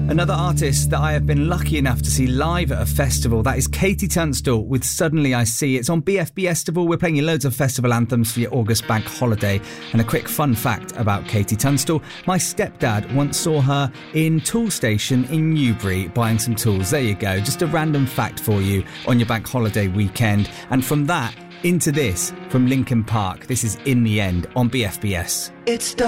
Another artist that I have been lucky enough to see live at a festival, that is Katie Tunstall with Suddenly I See. It's on BFBestival. We're playing you loads of festival anthems for your August bank holiday. And a quick fun fact about Katie Tunstall. My stepdad once saw her in Tool Station in Newbury buying some tools. There you go. Just a random fact for you on your bank holiday weekend. And from that into this from Linkin Park. This is In the End on BFBS. It's